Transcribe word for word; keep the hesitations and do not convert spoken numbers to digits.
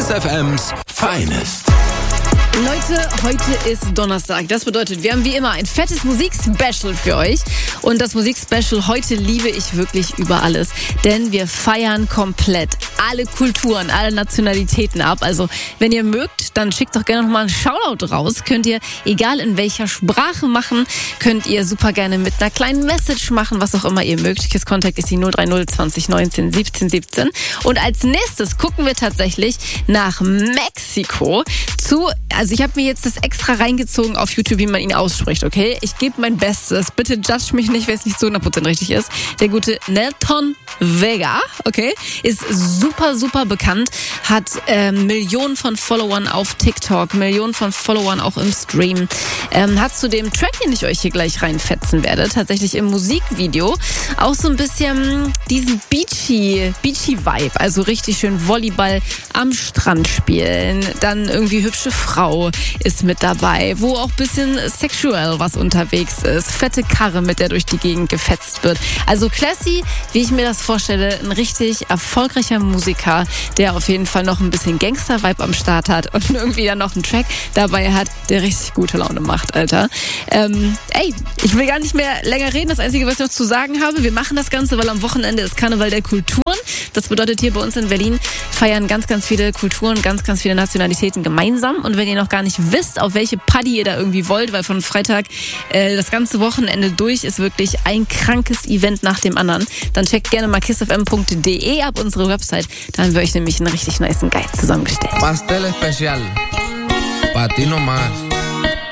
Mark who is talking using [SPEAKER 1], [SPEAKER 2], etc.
[SPEAKER 1] Kiss F M's Finest.
[SPEAKER 2] Leute, heute ist Donnerstag. Das bedeutet, wir haben wie immer ein fettes Musikspecial für euch. Und das Musikspecial heute liebe ich wirklich über alles. Denn wir feiern komplett alle Kulturen, alle Nationalitäten ab. Also, wenn ihr mögt, dann schickt doch gerne nochmal einen Shoutout raus. Könnt ihr, egal in welcher Sprache machen, könnt ihr super gerne mit einer kleinen Message machen, was auch immer ihr mögt. Kiss Contact ist die null drei null zwanzig neunzehn siebzehn siebzehn. Und als nächstes gucken wir tatsächlich nach Mexiko zu... Also ich habe mir jetzt das extra reingezogen auf YouTube, wie man ihn ausspricht, okay? Ich gebe mein Bestes. Bitte judge mich nicht, wenn es nicht zu hundert Prozent richtig ist. Der gute Nelton Vega, okay? Ist super, super bekannt. Hat ähm, Millionen von Followern auf TikTok, Millionen von Followern auch im Stream. Ähm, hat zu dem Track, den ich euch hier gleich reinfetzen werde, tatsächlich im Musikvideo auch so ein bisschen diesen beachy, beachy Vibe. Also richtig schön Volleyball am Strand spielen. Dann irgendwie hübsche Frau ist mit dabei, wo auch ein bisschen sexuell was unterwegs ist. Fette Karre, mit der durch die Gegend gefetzt wird. Also classy, wie ich mir das vorstelle, ein richtig erfolgreicher Musiker, der auf jeden Fall noch ein bisschen Gangster-Vibe am Start hat und irgendwie dann noch einen Track dabei hat, der richtig gute Laune macht, Alter. Ähm, ey, ich will gar nicht mehr länger reden. Das Einzige, was ich noch zu sagen habe, wir machen das Ganze, weil am Wochenende ist Karneval der Kulturen. Das bedeutet, hier bei uns in Berlin feiern ganz, ganz viele Kulturen, ganz, ganz viele Nationalitäten gemeinsam. Und wenn ihr noch gar nicht wisst, auf welche Party ihr da irgendwie wollt, weil von Freitag äh, das ganze Wochenende durch ist wirklich ein krankes Event nach dem anderen, dann checkt gerne mal kiss f m punkt d e ab, unsere Website. Da haben wir euch nämlich einen richtig nicen Guide zusammengestellt.
[SPEAKER 3] Pastel especial. Pa' ti nomás.